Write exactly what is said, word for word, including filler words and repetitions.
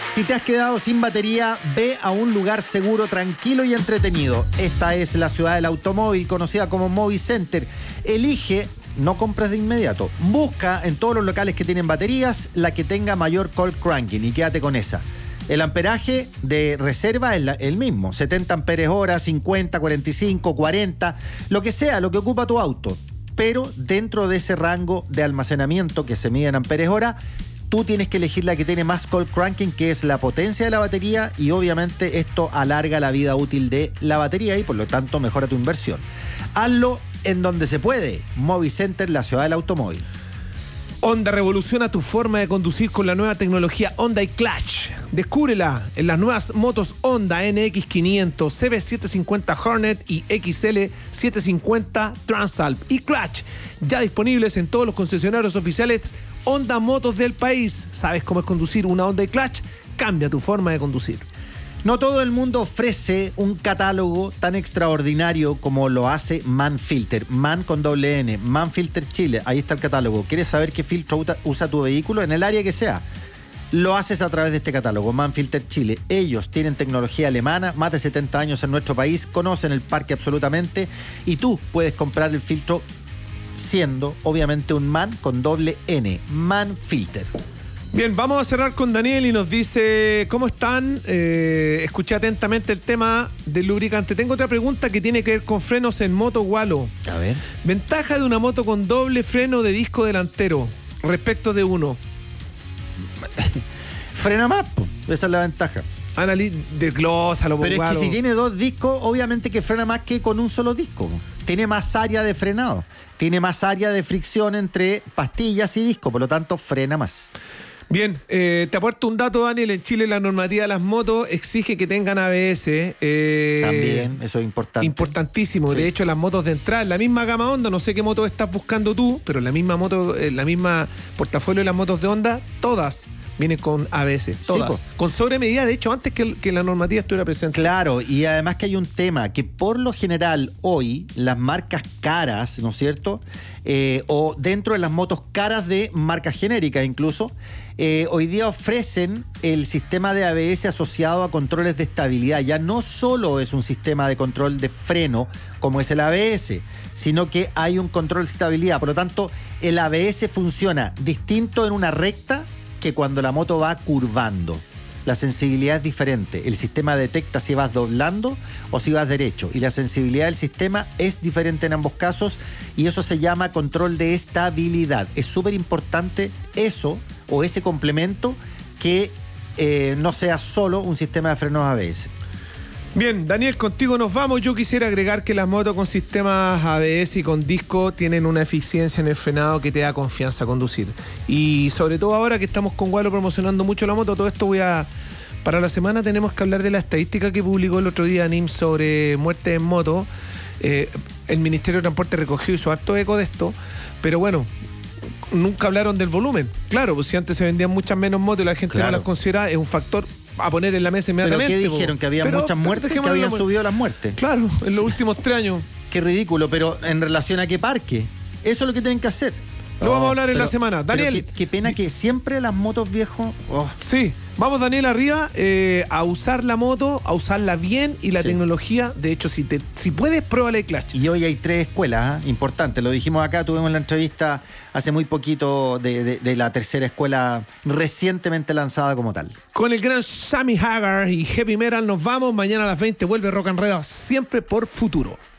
Si te has quedado sin batería, ve a un lugar seguro, tranquilo y entretenido. Esta es la ciudad del automóvil, conocida como Movicenter. Elige, no compres de inmediato. Busca en todos los locales que tienen baterías la que tenga mayor cold cranking y quédate con esa. El amperaje de reserva es la, el mismo, setenta amperes hora, cincuenta, cuarenta y cinco, cuarenta, lo que sea, lo que ocupa tu auto. Pero dentro de ese rango de almacenamiento que se mide en amperes hora, tú tienes que elegir la que tiene más cold cranking, que es la potencia de la batería, y obviamente esto alarga la vida útil de la batería y por lo tanto mejora tu inversión. Hazlo en donde se puede. Movicenter, la ciudad del automóvil. Honda revoluciona tu forma de conducir con la nueva tecnología Honda iClutch. Descúbrela en las nuevas motos Honda N X quinientos, C B setecientos cincuenta Hornet y X L setecientos cincuenta Transalp iClutch, ya disponibles en todos los concesionarios oficiales Honda Motos del país. ¿Sabes cómo es conducir una Honda iClutch? Cambia tu forma de conducir. No todo el mundo ofrece un catálogo tan extraordinario como lo hace Manfilter. Man con doble N. Manfilter Chile. Ahí está el catálogo. ¿Quieres saber qué filtro usa tu vehículo? En el área que sea. Lo haces a través de este catálogo, Manfilter Chile. Ellos tienen tecnología alemana, más de setenta años en nuestro país, conocen el parque absolutamente y tú puedes comprar el filtro siendo, obviamente, un Man con doble N. Manfilter. Bien, vamos a cerrar con Daniel y nos dice, ¿cómo están? Eh, escuché atentamente el tema del lubricante. Tengo otra pregunta que tiene que ver con frenos en moto, Walo. A ver. Ventaja de una moto con doble freno de disco delantero respecto de uno. Frena más, po. Esa es la ventaja. Analiz, desglósalo, po, Pero es Walo. que si tiene dos discos, obviamente que frena más que con un solo disco. Tiene más área de frenado. Tiene más área de fricción entre pastillas y disco, por lo tanto frena más. Bien, eh, te aporto un dato, Daniel. En Chile la normativa de las motos exige que tengan A B S. Eh, También, eso es importante. Importantísimo. Sí. De hecho, las motos de entrada, la misma gama Honda, no sé qué moto estás buscando tú, pero la misma moto, eh, la misma portafolio de las motos de Honda, todas vienen con A B S. Todas. Sí, con sobremedida, de hecho, antes que, que la normativa estuviera presente. Claro, y además que hay un tema, que por lo general hoy las marcas caras, ¿no es cierto? Eh, o dentro de las motos caras de marcas genéricas incluso, eh, hoy día ofrecen el sistema de A B S asociado a controles de estabilidad. Ya no solo es un sistema de control de freno como es el A B S, sino que hay un control de estabilidad. Por lo tanto, el A B S funciona distinto en una recta que cuando la moto va curvando. La sensibilidad es diferente. El sistema detecta si vas doblando o si vas derecho. Y la sensibilidad del sistema es diferente en ambos casos y eso se llama control de estabilidad. Es súper importante eso o ese complemento que eh, no sea solo un sistema de frenos A B S. Bien, Daniel, contigo nos vamos. Yo quisiera agregar que las motos con sistemas A B S y con disco tienen una eficiencia en el frenado que te da confianza a conducir. Y sobre todo ahora que estamos con Walo promocionando mucho la moto, todo esto voy a... Para la semana tenemos que hablar de la estadística que publicó el otro día N I M sobre muertes en moto. Eh, el Ministerio de Transporte recogió y hizo harto eco de esto, pero bueno, nunca hablaron del volumen. Claro, pues si antes se vendían muchas menos motos y la gente claro. no las considera, es un factor a poner en la mesa inmediatamente. ¿Pero qué dijeron? Po. Que había pero, muchas muertes, que habían subido las muertes. Claro, en los últimos tres años. Qué ridículo, pero ¿en relación a qué parque? Eso es lo que tienen que hacer. Lo oh, vamos a hablar en pero, la semana. Daniel. Qué, qué pena que siempre las motos viejos... Oh. Sí, vamos Daniel arriba eh, a usar la moto, a usarla bien y la sí. tecnología. De hecho, si te si puedes, pruébala el clutch. Y hoy hay tres escuelas, ¿eh? Importantes. Lo dijimos acá, tuvimos la entrevista hace muy poquito de, de, de la tercera escuela recientemente lanzada como tal. Con el gran Sammy Hagar y Heavy Metal nos vamos. Mañana a las veinte vuelve Rock and Roll siempre por Futuro.